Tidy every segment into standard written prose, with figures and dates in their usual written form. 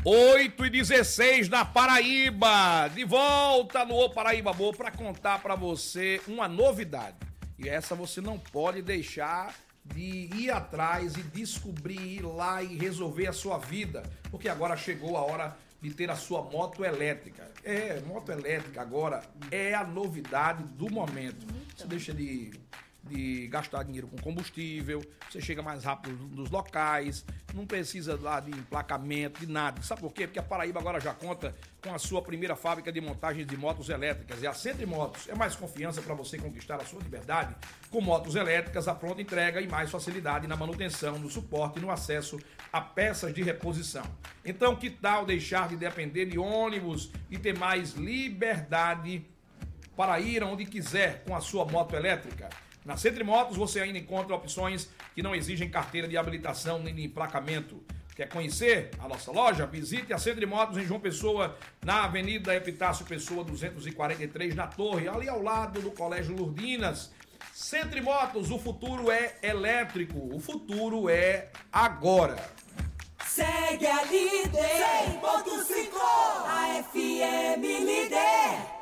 8h16 na Paraíba, de volta no Paraíba Boa para contar para você uma novidade. E essa você não pode deixar de ir atrás e descobrir, ir lá e resolver a sua vida, porque agora chegou a hora de ter a sua moto elétrica. Moto elétrica agora é a novidade do momento. Você deixa de gastar dinheiro com combustível, você chega mais rápido nos locais, não precisa lá de emplacamento, de nada. Sabe por quê? Porque a Paraíba agora já conta com a sua primeira fábrica de montagem de motos elétricas. É a Centro Motos. É mais confiança para você conquistar a sua liberdade com motos elétricas, a pronta entrega e mais facilidade na manutenção, no suporte e no acesso a peças de reposição. Então, que tal deixar de depender de ônibus e ter mais liberdade para ir onde quiser com a sua moto elétrica? Na Centro Motos você ainda encontra opções que não exigem carteira de habilitação nem de emplacamento. Quer conhecer a nossa loja? Visite a Centro Motos em João Pessoa, na Avenida Epitácio Pessoa 243, na Torre, ali ao lado do Colégio Lourdinas. Centro Motos, o futuro é elétrico, o futuro é agora. Segue a líder 100.5, a FM líder.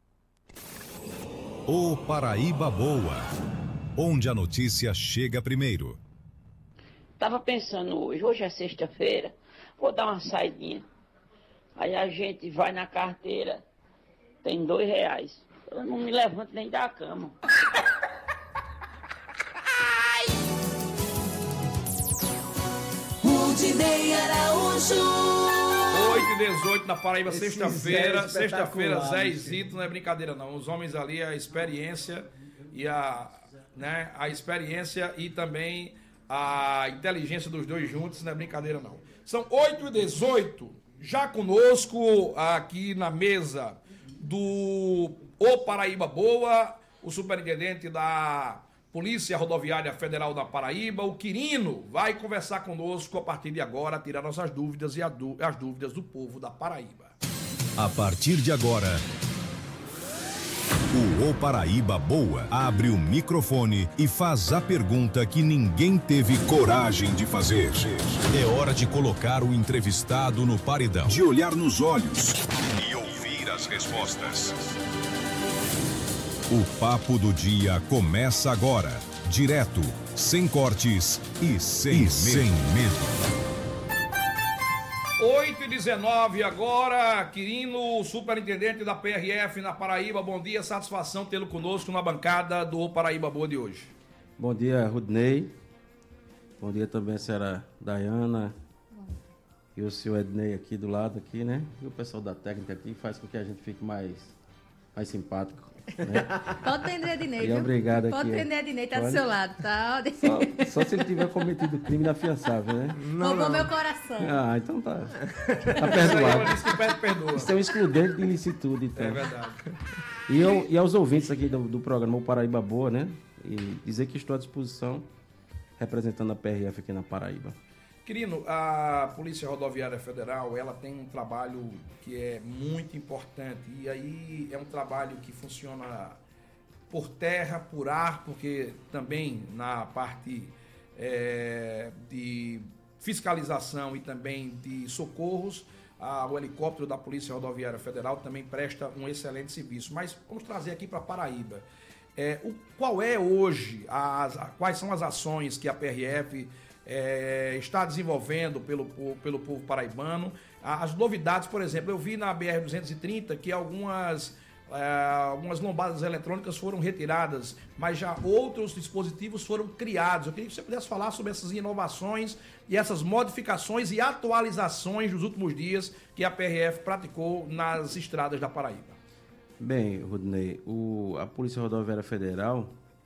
O Paraíba Boa, onde a notícia chega primeiro. Tava pensando hoje é sexta-feira, vou dar uma saidinha. Aí a gente vai na carteira, tem R$2. Eu não me levanto nem da cama. Rudinei Araújo. 8h18 na Paraíba, sexta-feira, Zézito, não é brincadeira não, os homens ali, a experiência e a experiência e também a inteligência dos dois juntos, não é brincadeira não. São 8h18, já conosco aqui na mesa do O Paraíba Boa, o superintendente da Polícia Rodoviária Federal da Paraíba, o Quirino, vai conversar conosco a partir de agora, tirar nossas dúvidas e as dúvidas do povo da Paraíba. A partir de agora, o Paraíba Boa abre o microfone e faz a pergunta que ninguém teve coragem de fazer. É hora de colocar o entrevistado no paredão, de olhar nos olhos e ouvir as respostas. O papo do dia começa agora, direto, sem cortes e sem medo. 8h19 agora, Quirino, superintendente da PRF na Paraíba, bom dia, satisfação tê-lo conosco na bancada do Paraíba Boa de hoje. Bom dia, Rudnei, bom dia também a senhora Dayana e o senhor Ednei aqui do lado, aqui, né? E o pessoal da técnica aqui faz com que a gente fique mais simpático. Né? Pode prender Ednei, viu? Obrigado aqui. Pode prender Ednei, tá do seu lado, tá? Só se ele tiver cometido crime inafiançável, né? Roubou meu coração. Ah, então tá. Tá perdoado. Perdoa. Isso é um excludente de ilicitude, então. É verdade. E aos ouvintes aqui do programa O Paraíba Boa, né? E dizer que estou à disposição representando a PRF aqui na Paraíba. Quirino, a Polícia Rodoviária Federal, ela tem um trabalho que é muito importante e aí é um trabalho que funciona por terra, por ar, porque também na parte de fiscalização e também de socorros, o helicóptero da Polícia Rodoviária Federal também presta um excelente serviço. Mas vamos trazer aqui para Paraíba. Qual é hoje, quais são as ações que a PRF está desenvolvendo pelo povo paraibano? As novidades, por exemplo, eu vi na BR-230 que algumas lombadas eletrônicas foram retiradas, mas já outros dispositivos foram criados. Eu queria que você pudesse falar sobre essas inovações e essas modificações e atualizações dos últimos dias que a PRF praticou nas estradas da Paraíba. Bem, Rudnei, a Polícia Rodoviária Federal,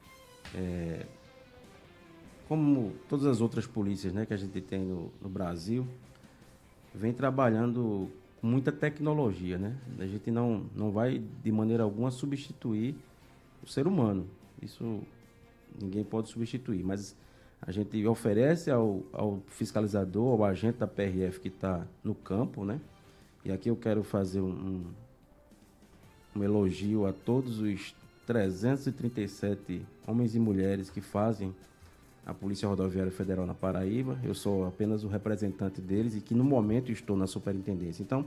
como todas as outras polícias, né, que a gente tem no Brasil, vem trabalhando com muita tecnologia, né? A gente não vai de maneira alguma substituir o ser humano. Isso ninguém pode substituir, mas a gente oferece ao fiscalizador, ao agente da PRF que está no campo, né? E aqui eu quero fazer um elogio a todos os 337 homens e mulheres que fazem a Polícia Rodoviária Federal na Paraíba. Eu sou apenas o representante deles e que, no momento, estou na superintendência. Então,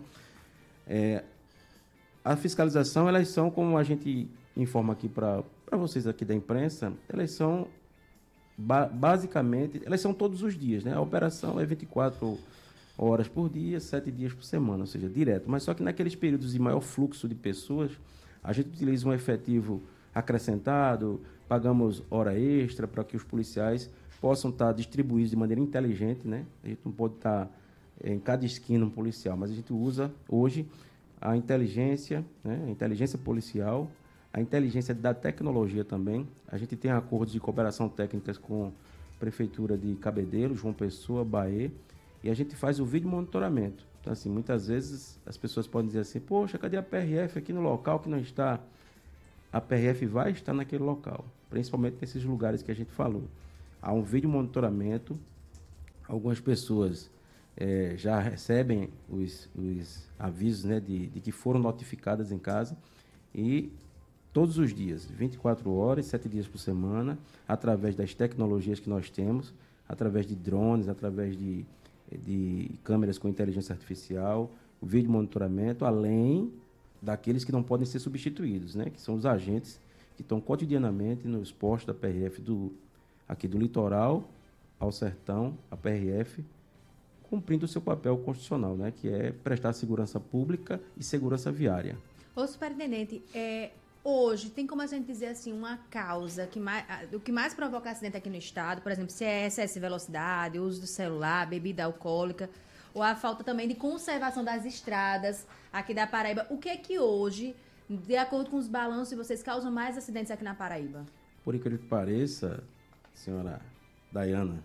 a fiscalização, elas são, como a gente informa aqui para vocês aqui da imprensa, elas são, basicamente, elas são todos os dias, né? A operação é 24 horas por dia, 7 dias por semana, ou seja, direto. Mas só que naqueles períodos de maior fluxo de pessoas, a gente utiliza um efetivo acrescentado, pagamos hora extra para que os policiais possam estar distribuídos de maneira inteligente, né? A gente não pode estar em cada esquina um policial, mas a gente usa hoje a inteligência, né? A inteligência policial, a inteligência da tecnologia também. A gente tem acordos de cooperação técnicas com a Prefeitura de Cabedelo, João Pessoa, Bahia, e a gente faz o vídeo monitoramento. Então, assim, muitas vezes as pessoas podem dizer assim, poxa, cadê a PRF aqui no local que não está? A PRF vai estar naquele local, principalmente nesses lugares que a gente falou. Há um vídeo monitoramento, algumas pessoas já recebem os avisos, né, de que foram notificadas em casa, e todos os dias, 24 horas, 7 dias por semana, através das tecnologias que nós temos, através de drones, através de câmeras com inteligência artificial, o vídeo monitoramento, além daqueles que não podem ser substituídos, né? Que são os agentes que estão cotidianamente nos postos da PRF aqui do litoral ao sertão, a PRF, cumprindo o seu papel constitucional, né? Que é prestar segurança pública e segurança viária. Ô, superintendente, hoje, tem como a gente dizer assim, uma causa o que mais provoca acidente aqui no estado, por exemplo, se é excesso de velocidade, uso do celular, bebida alcoólica, ou a falta também de conservação das estradas aqui da Paraíba. O que é que hoje, de acordo com os balanços de vocês, causa mais acidentes aqui na Paraíba? Por incrível que pareça, senhora Dayana,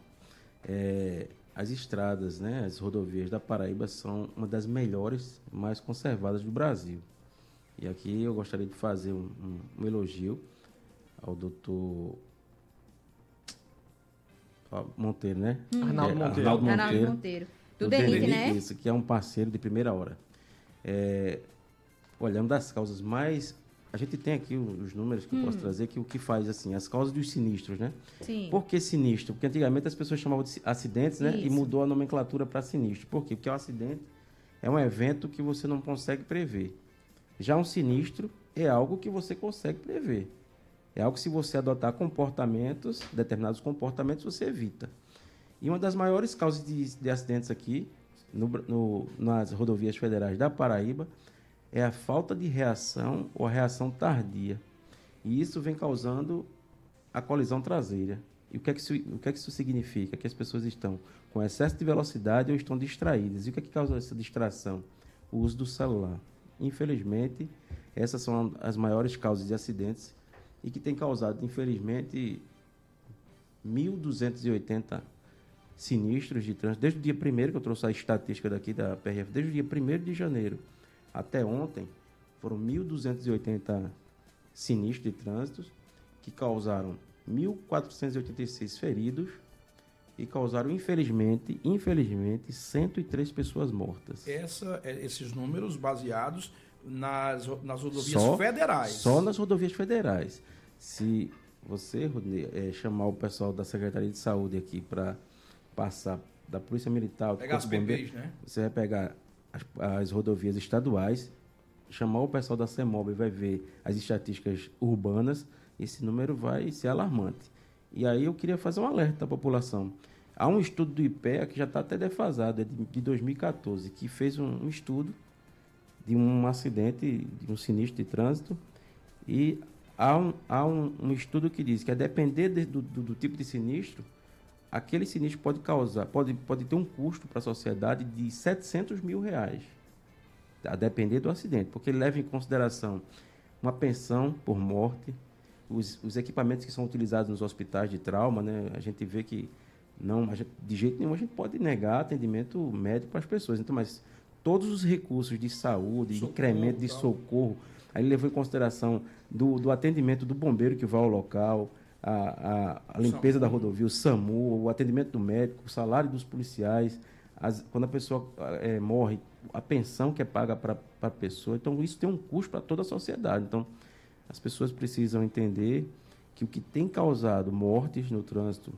as estradas, né, as rodovias da Paraíba são uma das melhores, mais conservadas do Brasil. E aqui eu gostaria de fazer um elogio ao doutor Monteiro, né? Arnaldo Monteiro. Do DENIT, né? Isso, que é um parceiro de primeira hora. Olhando das causas mais... A gente tem aqui os números que eu posso trazer, que o que faz, assim, as causas dos sinistros, né? Sim. Por que sinistro? Porque antigamente as pessoas chamavam de acidentes, né? Isso. E mudou a nomenclatura para sinistro. Por quê? Porque o acidente é um evento que você não consegue prever. Já um sinistro é algo que você consegue prever. É algo que, se você adotar determinados comportamentos, você evita. E uma das maiores causas de acidentes aqui, nas rodovias federais da Paraíba, é a falta de reação ou a reação tardia. E isso vem causando a colisão traseira. E o que é que isso significa? Que as pessoas estão com excesso de velocidade ou estão distraídas. E o que é que causa essa distração? O uso do celular. Infelizmente, essas são as maiores causas de acidentes e que tem causado, infelizmente, 1.280 sinistros de trânsito. Desde o dia 1º, que eu trouxe a estatística daqui da PRF, desde o dia 1º de janeiro até ontem, foram 1.280 sinistros de trânsito que causaram 1.486 feridos e causaram, infelizmente, 103 pessoas mortas. Esses números baseados nas rodovias federais. Só nas rodovias federais. Se você, Rodney, chamar o pessoal da Secretaria de Saúde aqui para passar da Polícia Militar... Pegar as PPs, né? Você vai pegar as rodovias estaduais, chamar o pessoal da CEMOB e vai ver as estatísticas urbanas, esse número vai ser alarmante. E aí eu queria fazer um alerta à população. Há um estudo do IPEA que já está até defasado, de 2014, que fez um estudo de um acidente, de um sinistro de trânsito, e há um estudo que diz que, a depender do tipo de sinistro, aquele sinistro pode ter um custo para a sociedade de R$700 mil, a depender do acidente, porque ele leva em consideração uma pensão por morte, os equipamentos que são utilizados nos hospitais de trauma, né? A gente vê que de jeito nenhum a gente pode negar atendimento médico para as pessoas. Então, mas todos os recursos de saúde, de incremento de socorro, aí levou em consideração do atendimento do bombeiro que vai ao local, a limpeza da rodovia, o SAMU, o atendimento do médico, o salário dos policiais, quando a pessoa morre, a pensão que é paga para a pessoa. Então, isso tem um custo para toda a sociedade. Então, as pessoas precisam entender que o que tem causado mortes no trânsito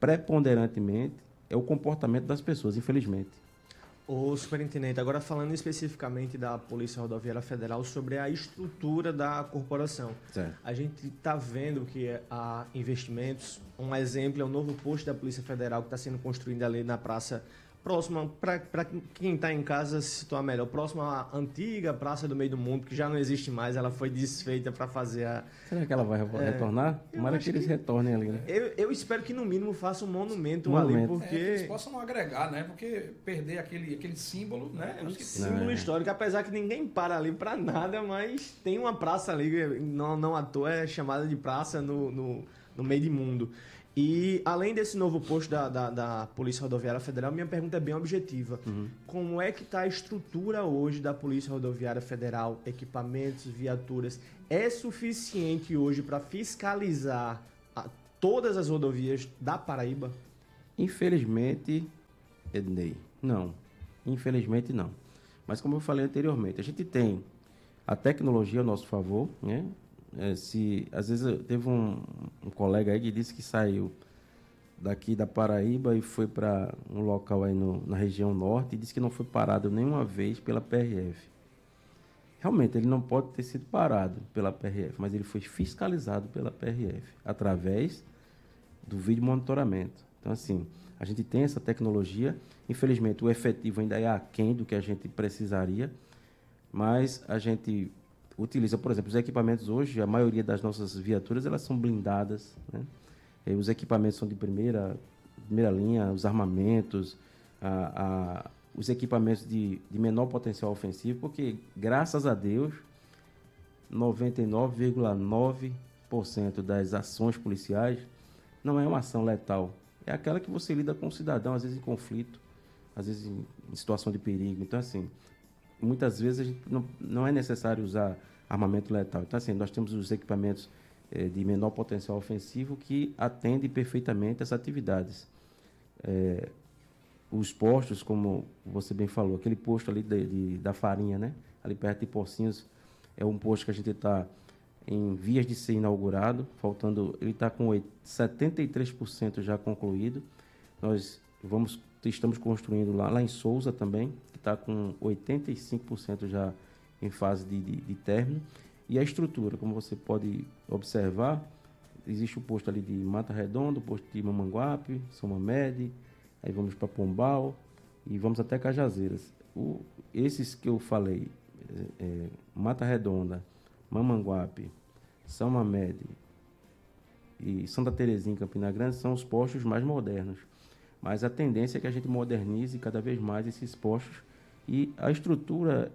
preponderantemente, é o comportamento das pessoas, infelizmente. Ô, superintendente, agora falando especificamente da Polícia Rodoviária Federal sobre a estrutura da corporação. Certo. A gente está vendo que há investimentos. Um exemplo é o novo posto da Polícia Federal que está sendo construído ali na praça próxima, para quem está em casa se situar melhor, próxima à antiga Praça do Meio do Mundo, que já não existe mais, ela foi desfeita para fazer a... Será que ela vai retornar? Tomara que eles retornem ali, né? Eu espero que no mínimo faça um monumento ali, porque... Que eles possam agregar, né? Porque perder aquele símbolo, né? É um símbolo histórico, apesar que ninguém para ali para nada, mas tem uma praça ali, não à toa é chamada de praça no meio do mundo. E além desse novo posto da Polícia Rodoviária Federal, minha pergunta é bem objetiva. Como é que está a estrutura hoje da Polícia Rodoviária Federal? Equipamentos, viaturas, é suficiente hoje para fiscalizar todas as rodovias da Paraíba? Infelizmente, Ednei, não. Infelizmente, não. Mas como eu falei anteriormente, a gente tem a tecnologia ao nosso favor, né? Às vezes teve um colega aí que disse que saiu daqui da Paraíba e foi para um local aí na região norte e disse que não foi parado nenhuma vez pela PRF. Realmente, ele não pode ter sido parado pela PRF, mas ele foi fiscalizado pela PRF através do vídeo monitoramento. Então, assim, a gente tem essa tecnologia. Infelizmente, o efetivo ainda é aquém do que a gente precisaria, mas a gente utiliza, por exemplo, os equipamentos hoje, a maioria das nossas viaturas, elas são blindadas, né? Os equipamentos são de primeira linha, os armamentos, os equipamentos de menor potencial ofensivo, porque, graças a Deus, 99,9% das ações policiais não é uma ação letal. É aquela que você lida com o cidadão, às vezes em conflito, às vezes em situação de perigo. Então, assim, muitas vezes a gente não é necessário usar armamento letal. Então, assim, nós temos os equipamentos de menor potencial ofensivo que atendem perfeitamente essas atividades. Os postos, como você bem falou, aquele posto ali da farinha, né? Ali perto de Pocinhos, é um posto que a gente está em vias de ser inaugurado, ele está com 73% já concluído. Nós estamos construindo lá em Souza também, que está com 85% já em fase de término. E a estrutura, como você pode observar, existe o posto ali de Mata Redonda, o posto de Mamanguape, São Mamede, aí vamos para Pombal e vamos até Cajazeiras. Esses que eu falei, Mata Redonda, Mamanguape, São Mamede e Santa Terezinha, Campina Grande, são os postos mais modernos. Mas a tendência é que a gente modernize cada vez mais esses postos. E a estrutura,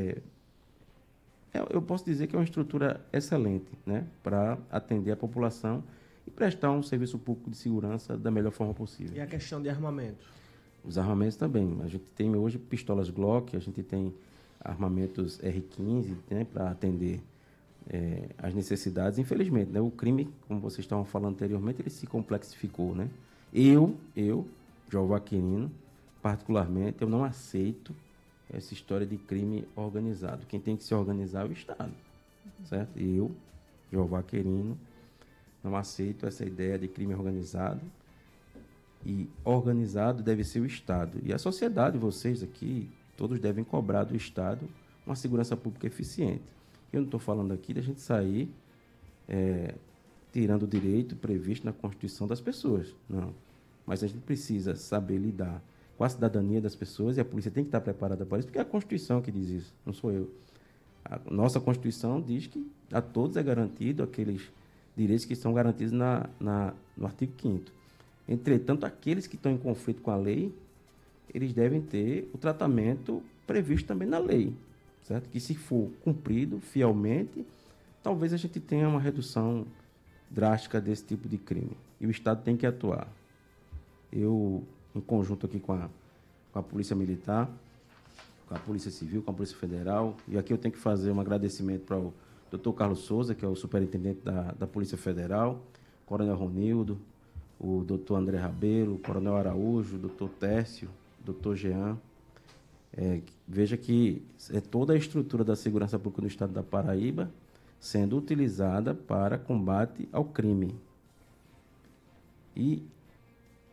eu posso dizer que é uma estrutura excelente, né, para atender a população e prestar um serviço público de segurança da melhor forma possível. E a questão de armamento? Os armamentos também. A gente tem hoje pistolas Glock, a gente tem armamentos R15, né, para atender as necessidades. Infelizmente, né, o crime, como vocês estavam falando anteriormente, ele se complexificou, né? Eu, João Vaquerino, particularmente, eu não aceito essa história de crime organizado. Quem tem que se organizar é o Estado, certo? Eu, João Vaquerino, não aceito essa ideia de crime organizado. E organizado deve ser o Estado. E a sociedade, vocês aqui, todos devem cobrar do Estado uma segurança pública eficiente. Eu não estou falando aqui da gente sair tirando o direito previsto na Constituição das pessoas, não. Mas a gente precisa saber lidar com a cidadania das pessoas e a polícia tem que estar preparada para isso, porque é a Constituição que diz isso, não sou eu. A nossa Constituição diz que a todos é garantido aqueles direitos que estão garantidos no artigo 5º. Entretanto, aqueles que estão em conflito com a lei, eles devem ter o tratamento previsto também na lei, certo? Que se for cumprido fielmente, talvez a gente tenha uma redução drástica desse tipo de crime. E o Estado tem que atuar. Eu, em conjunto aqui com a Polícia Militar, com a Polícia Civil, com a Polícia Federal, e aqui eu tenho que fazer um agradecimento para o Dr. Carlos Souza, que é o superintendente da Polícia Federal, Coronel Ronildo, o Dr. André Rabelo, o Coronel Araújo, o Dr. Tércio, o Dr. Jean. Veja que é toda a estrutura da segurança pública no estado da Paraíba sendo utilizada para combate ao crime. E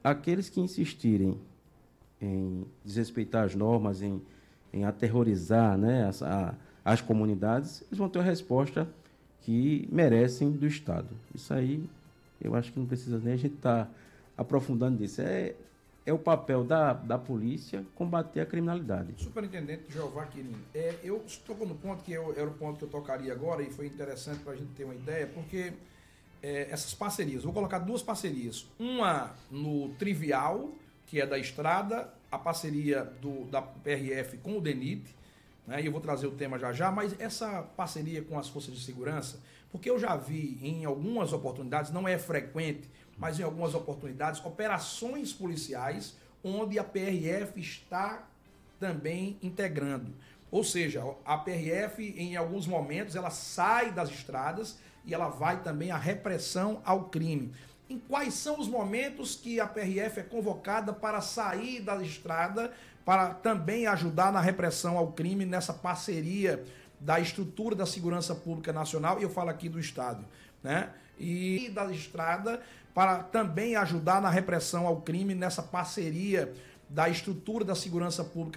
aqueles que insistirem em desrespeitar as normas, em aterrorizar, né, as comunidades, eles vão ter uma resposta que merecem do Estado. Isso aí, eu acho que não precisa nem a gente estar aprofundando nisso. É o papel da polícia combater a criminalidade. Superintendente Jeová Quirim, eu estou no ponto que era o ponto que eu tocaria agora, e foi interessante para a gente ter uma ideia, porque essas parcerias, vou colocar 2 parcerias, uma no trivial, que é da estrada, a parceria da PRF com o DENIT, né, e eu vou trazer o tema já, mas essa parceria com as forças de segurança, porque eu já vi em algumas oportunidades, não é frequente, mas em algumas oportunidades, operações policiais onde a PRF está também integrando. Ou seja, a PRF, em alguns momentos, ela sai das estradas e ela vai também à repressão ao crime. Em quais são os momentos que a PRF é convocada para sair da estrada, para também ajudar na repressão ao crime, nessa parceria da estrutura da segurança pública nacional, e eu falo aqui do Estado, né? E da estrada para também ajudar na repressão ao crime, nessa parceria da estrutura da segurança pública